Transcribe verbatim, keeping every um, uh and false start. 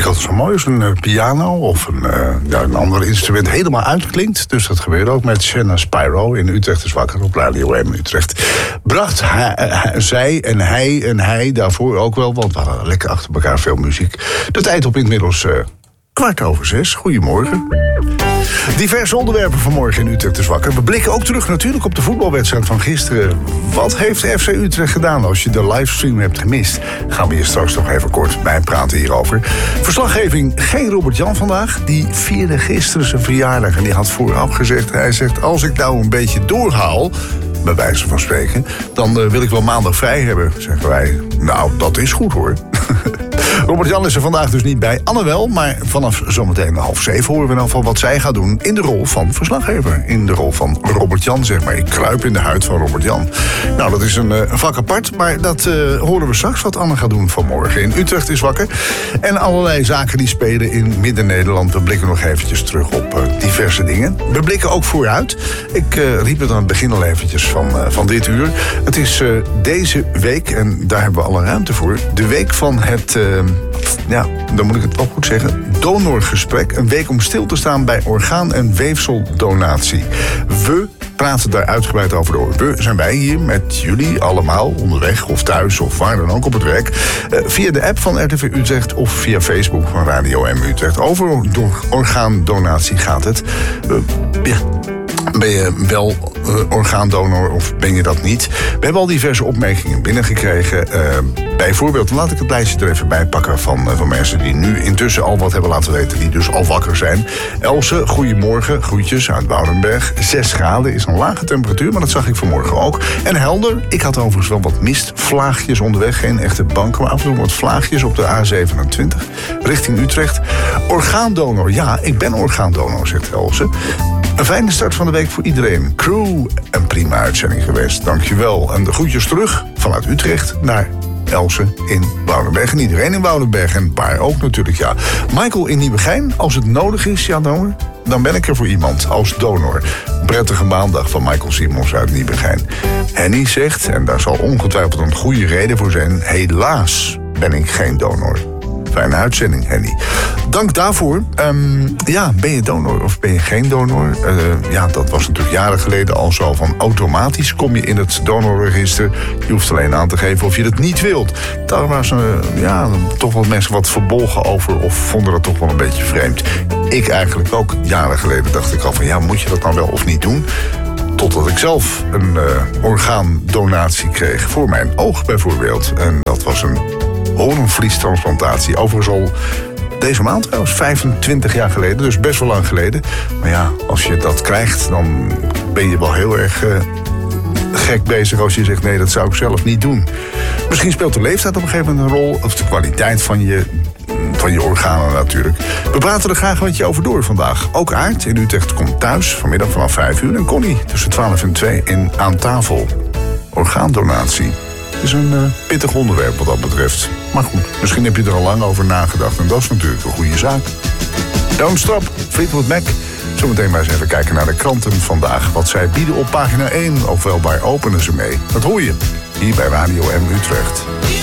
altijd zo mooi als een uh, piano of een, uh, ja, een ander instrument helemaal uitklinkt. Dus dat gebeurde ook met Shanna Spyro in Utrecht is Wakker op Radio M Utrecht. Bracht hij, hij, zij en hij en hij daarvoor ook wel, want we hadden lekker achter elkaar veel muziek. De tijd op inmiddels uh, kwart over zes. Goedemorgen. Diverse onderwerpen vanmorgen in Utrecht is Wakker. We blikken ook terug natuurlijk op de voetbalwedstrijd van gisteren. Wat heeft F C Utrecht gedaan? Als je de livestream hebt gemist, gaan we hier straks nog even kort bij praten hierover. Verslaggeving geen Robert-Jan vandaag. Die vierde gisteren zijn verjaardag en die had vooraf gezegd, hij zegt, als ik nou een beetje doorhaal, bij wijze van spreken, dan uh, wil ik wel maandag vrij hebben, zeggen wij. Nou, dat is goed hoor. Robert-Jan is er vandaag dus niet bij. Anne wel, maar vanaf zometeen half zeven horen we dan van wat zij gaat doen in de rol van verslaggever. In de rol van Robert-Jan, zeg maar. Ik kruip in de huid van Robert-Jan. Nou, dat is een, een vak apart, maar dat uh, horen we straks wat Anne gaat doen vanmorgen. In Utrecht is Wakker. En allerlei zaken die spelen in Midden-Nederland. We blikken nog eventjes terug op uh, diverse dingen. We blikken ook vooruit. Ik uh, riep het aan het begin al eventjes van, uh, van dit uur. Het is uh, deze week, en daar hebben we alle ruimte voor, de week van het, uh, ja, dan moet ik het wel goed zeggen, donorgesprek. Een week om stil te staan bij orgaan- en weefseldonatie. We praten daar uitgebreid over door. We zijn wij hier met jullie allemaal onderweg of thuis of waar dan ook op het werk. Uh, via de app van R T V Utrecht of via Facebook van Radio M Utrecht. Over orgaandonatie gaat het. Uh, ja. Ben je wel uh, orgaandonor of ben je dat niet? We hebben al diverse opmerkingen binnengekregen. Uh, bijvoorbeeld, laat ik het lijstje er even bij pakken van, uh, van mensen die nu intussen al wat hebben laten weten, die dus al wakker zijn. Else, goedemorgen, groetjes uit Woudenberg. zes graden is een lage temperatuur, maar dat zag ik vanmorgen ook. En helder, ik had overigens wel wat mistvlaagjes onderweg. Geen echte banken, maar af en toe wat vlaagjes op de A zevenentwintig richting Utrecht. Orgaandonor, ja, ik ben orgaandonor, zegt Else. Een fijne start van de week voor iedereen. Crew, een prima uitzending geweest. Dankjewel. En de groetjes terug vanuit Utrecht naar Else in Woudenberg. En iedereen in Woudenberg en Baar ook natuurlijk, ja. Michael in Nieuwegein, als het nodig is, ja donor, dan ben ik er voor iemand als donor. Prettige maandag van Michael Simons uit Nieuwegein. Henny zegt, en daar zal ongetwijfeld een goede reden voor zijn, helaas ben ik geen donor. Fijne uitzending, Henny. Dank daarvoor. Um, ja, ben je donor of ben je geen donor? Uh, ja, dat was natuurlijk jaren geleden al zo. Van automatisch kom je in het donorregister. Je hoeft alleen aan te geven of je het niet wilt. Daar was uh, ja, toch wel mensen wat verbolgen over of vonden dat toch wel een beetje vreemd. Ik eigenlijk ook. Jaren geleden dacht ik al van ja, moet je dat dan wel of niet doen? Totdat ik zelf een uh, orgaandonatie kreeg. Voor mijn oog bijvoorbeeld. En dat was een hoornvliestransplantatie. Overigens al deze maand, dat was vijfentwintig jaar geleden, dus best wel lang geleden. Maar ja, als je dat krijgt, dan ben je wel heel erg uh, gek bezig als je zegt nee, dat zou ik zelf niet doen. Misschien speelt de leeftijd op een gegeven moment een rol, of de kwaliteit van je, van je organen natuurlijk. We praten er graag met je over door vandaag. Ook Aart in Utrecht komt thuis, vanmiddag vanaf vijf uur. En Connie tussen twaalf en twee in Aan Tafel. Orgaandonatie. Het is een uh, pittig onderwerp wat dat betreft. Maar goed, misschien heb je er al lang over nagedacht. En dat is natuurlijk een goede zaak. Don't Stop, Fleetwood Mac. Zometeen maar eens even kijken naar de kranten vandaag. Wat zij bieden op pagina één. Ofwel, waar openen ze mee? Dat hoor je hier bij Radio M Utrecht.